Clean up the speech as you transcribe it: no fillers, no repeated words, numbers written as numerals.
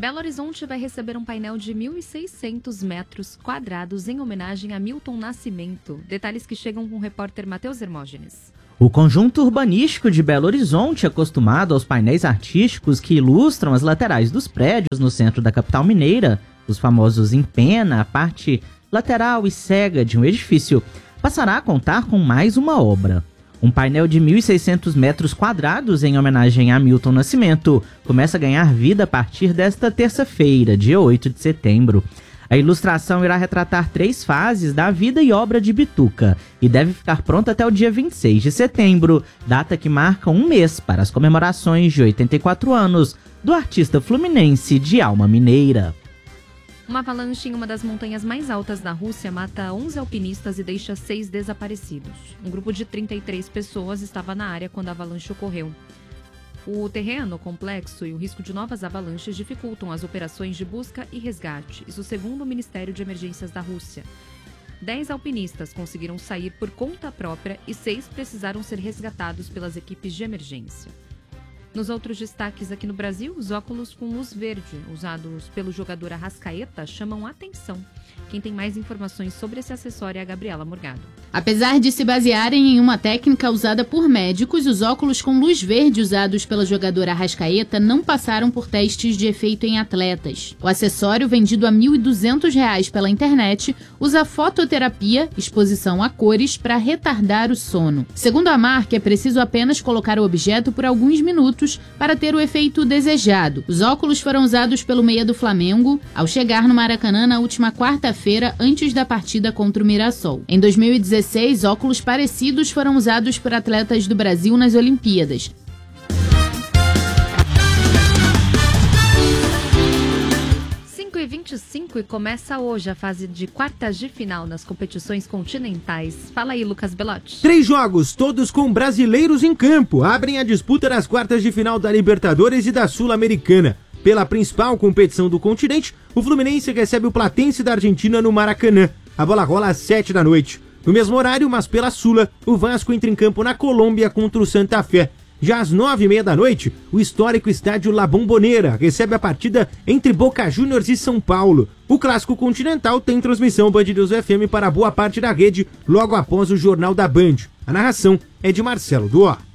Belo Horizonte vai receber um painel de 1.600 metros quadrados em homenagem a Milton Nascimento. Detalhes que chegam com o repórter Matheus Hermógenes. O conjunto urbanístico de Belo Horizonte, acostumado aos painéis artísticos que ilustram as laterais dos prédios no centro da capital mineira, os famosos em pena, a parte lateral e cega de um edifício, passará a contar com mais uma obra. Um painel de 1.600 metros quadrados em homenagem a Milton Nascimento começa a ganhar vida a partir desta terça-feira, dia 8 de setembro. A ilustração irá retratar 3 fases da vida e obra de Bituca e deve ficar pronta até o dia 26 de setembro, data que marca um mês para as comemorações de 84 anos do artista fluminense de alma mineira. Uma avalanche em uma das montanhas mais altas da Rússia mata 11 alpinistas e deixa 6 desaparecidos. Um grupo de 33 pessoas estava na área quando a avalanche ocorreu. O terreno complexo e o risco de novas avalanches dificultam as operações de busca e resgate, isso segundo o Ministério de Emergências da Rússia. 10 alpinistas conseguiram sair por conta própria e 6 precisaram ser resgatados pelas equipes de emergência. Nos outros destaques aqui no Brasil, os óculos com luz verde, usados pelo jogador Arrascaeta, chamam a atenção. Quem tem mais informações sobre esse acessório é a Gabriela Morgado. Apesar de se basearem em uma técnica usada por médicos, os óculos com luz verde usados pela jogadora Arrascaeta não passaram por testes de efeito em atletas. O acessório, vendido a R$ 1.200 pela internet, usa fototerapia, exposição a cores, para retardar o sono. Segundo a marca, é preciso apenas colocar o objeto por alguns minutos para ter o efeito desejado. Os óculos foram usados pelo meia do Flamengo ao chegar no Maracanã na última quarta-feira, antes da partida contra o Mirassol. Em 2016, óculos parecidos foram usados por atletas do Brasil nas Olimpíadas. E 25 e começa hoje a fase de quartas de final nas competições continentais. Fala aí, Lucas Belotti. 3 jogos, todos com brasileiros em campo, abrem a disputa das quartas de final da Libertadores e da Sul-Americana. Pela principal competição do continente, o Fluminense recebe o Platense da Argentina no Maracanã. A bola rola às 7 da noite. No mesmo horário, mas pela Sula, o Vasco entra em campo na Colômbia contra o Santa Fé. Já às 9h30 da noite, o histórico estádio La Bombonera recebe a partida entre Boca Juniors e São Paulo. O clássico continental tem transmissão Band News FM para boa parte da rede, logo após o Jornal da Band. A narração é de Marcelo Duó.